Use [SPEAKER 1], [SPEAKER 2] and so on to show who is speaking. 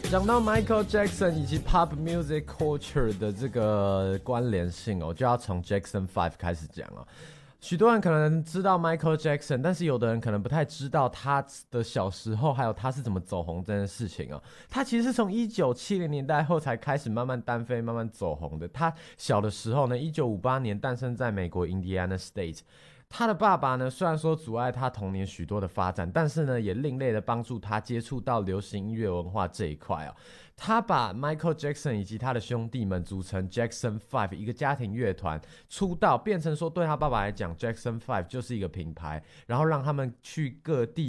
[SPEAKER 1] 讲到 Michael Jackson 以及 Pop Music Culture 的这个关联性就要从 Jackson 5开始讲许多人可能知道 Michael Jackson， 但是有的人可能不太知道他的小时候，还有他是怎么走红这件事情他其实是从1970年代后才开始慢慢单飞、慢慢走红的。他小的时候呢，1958年诞生在美国 Indiana State。他的爸爸呢，虽然说阻碍他童年许多的发展，但是呢，也另类的帮助他接触到流行音乐文化这一块他把 Michael Jackson 以及他的兄弟们组成 Jackson 5一个家庭乐团出道，变成说对他爸爸来讲 Jackson 5就是一个品牌，然后让他们去各地